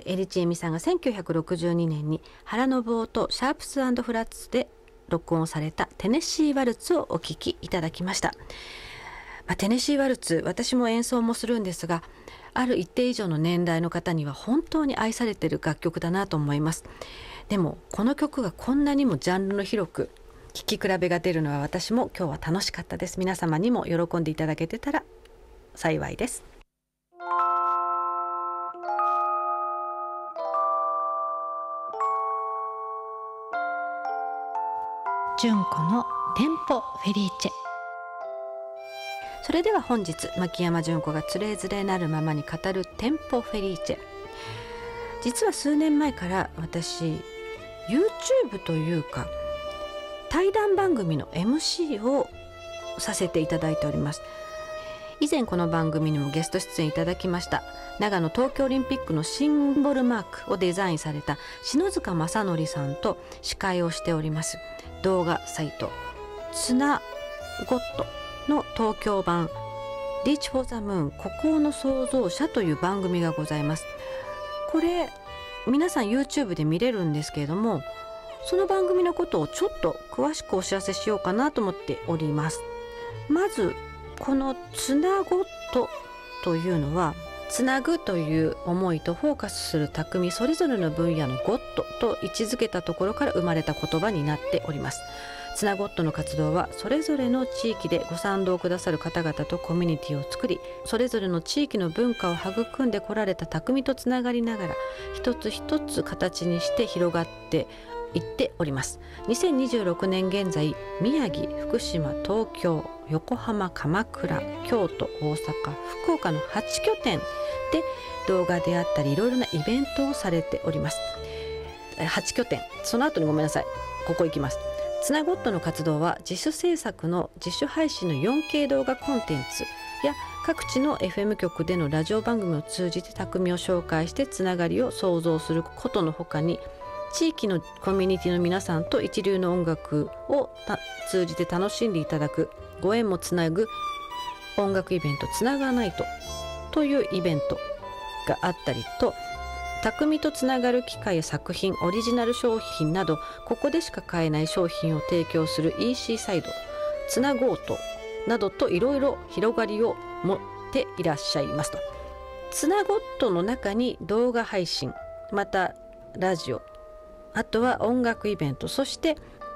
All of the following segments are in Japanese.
江利千恵美さんが1962年に原信夫とシャープス&フラッツで録音されたテネシーワルツをお聴きいただきました。テネシーワルツ、私も演奏もするんですが、ある一定以上の年代の方には本当に愛されている楽曲だなと思います。でもこの曲がこんなにもジャンルの広く聴き比べが出るのは、私も今日は楽しかったです。皆様にも喜んでいただけてたら幸いです。純子のテンポフェリーチェ。それでは本日、牧山純子がつれづれなるままに語るテンポフェリーチェ。実は数年前から私 YouTube というか対談番組の MC をさせていただいております。以前この番組にもゲスト出演いただきました長野東京オリンピックのシンボルマークをデザインされた篠塚正則さんと司会をしております動画サイトつなゴットの東京版 Reach for the Moon 孤高の創造者という番組がございます。これ皆さん YouTube で見れるんですけれども、その番組のことをちょっと詳しくお知らせしようかなと思っております。まずこのつなゴットというのは、つなぐという思いとフォーカスする匠それぞれの分野のゴットと位置づけたところから生まれた言葉になっております。つなゴットの活動はそれぞれの地域でご賛同くださる方々とコミュニティを作り、それぞれの地域の文化を育んでこられた匠とつながりながら一つ一つ形にして広がっていっております。2026年現在、宮城、福島、東京、横浜、鎌倉、京都、大阪、福岡の8拠点で動画であったりいろいろなイベントをされております。8拠点、その後にごめんなさい、ここ行きます。つなゴットの活動は自主制作の自主配信の 4K 動画コンテンツや各地の FM 局でのラジオ番組を通じて匠を紹介してつながりを創造することのほかに、地域のコミュニティの皆さんと一流の音楽を通じて楽しんでいただく、ご縁もつなぐ音楽イベントつながないというイベントがあったりと、匠とつながる機会や作品、オリジナル商品などここでしか買えない商品を提供する EC サイドつなゴートなどといろいろ広がりを持っていらっしゃいますと。つなゴットの中に動画配信、またラジオ、あとは音楽イベント、そして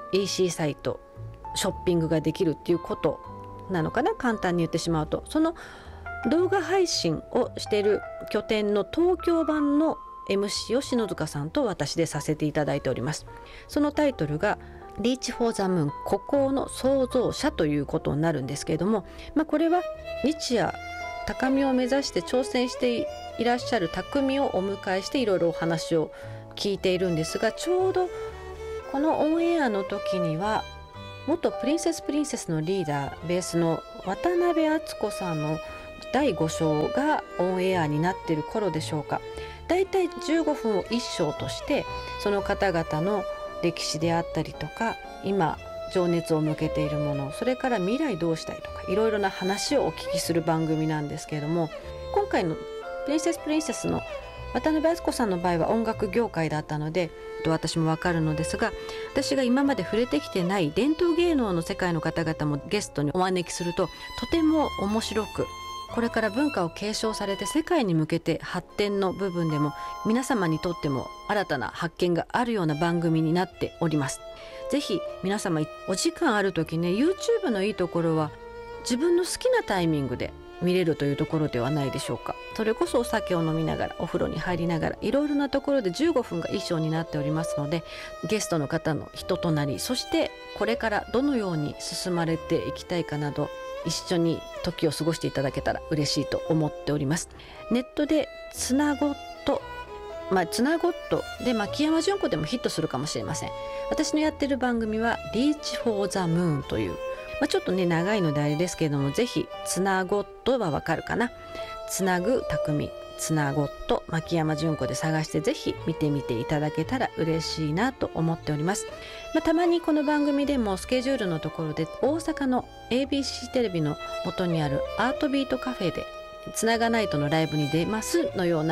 EC サイト、ショッピングができるっていうことなのかな、簡単に言ってしまうと。その動画配信をしている拠点の東京版の MC を篠塚さんと私でさせていただいております。そのタイトルが Reach for the Moon 孤高の創造者ということになるんですけれども、これは日夜高みを目指して挑戦していらっしゃる匠をお迎えしていろいろお話を聞いているんですが、ちょうどこのオンエアの時には元プリンセスのリーダーベースの渡辺敦子さんの第5章がオンエアになっている頃でしょうか。だいたい15分を1章としてその方々の歴史であったりとか、今情熱を向けているもの、それから未来どうしたいとかいろいろな話をお聞きする番組なんですけれども、今回のプリンセスの渡辺敦子さんの場合は音楽業界だったので私もわかるのですが、私が今まで触れてきてない伝統芸能の世界の方々もゲストにお招きするととても面白く、これから文化を継承されて世界に向けて発展の部分でも皆様にとっても新たな発見があるような番組になっております。ぜひ皆様お時間ある時ね、 YouTube のいいところは自分の好きなタイミングで見れるというところではないでしょうか。それこそお酒を飲みながらお風呂に入りながらいろいろなところで15分が一章になっておりますので、ゲストの方の人となり、そしてこれからどのように進まれていきたいかなど一緒に時を過ごしていただけたら嬉しいと思っております。ネットでつなゴット、つなゴットで牧山純子でもヒットするかもしれません。私のやってる番組は Reach for the Moon という、ちょっとね長いのであれですけれども、ぜひつなゴットはわかるかな、つなぐ匠つなゴット牧山純子で探してぜひ見てみていただけたら嬉しいなと思っております。たまにこの番組でもスケジュールのところで大阪の ABC テレビの元にあるアートビートカフェでつながないとのライブに出ますのような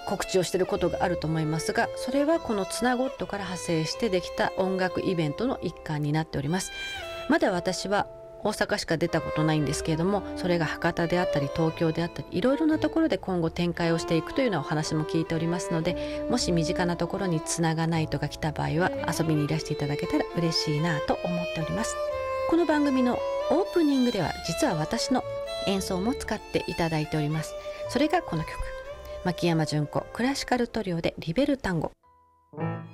告知をしていることがあると思いますが、それはこのつなごっとから派生してできた音楽イベントの一環になっております。まだ私は大阪しか出たことないんですけれども、それが博多であったり東京であったりいろいろなところで今後展開をしていくというようなお話も聞いておりますので、もし身近なところにつながないとか来た場合は遊びにいらしていただけたら嬉しいなと思っております。この番組のオープニングでは実は私の演奏も使っていただいております。それがこの曲、牧山純子クラシカルトリオでリベルタンゴ。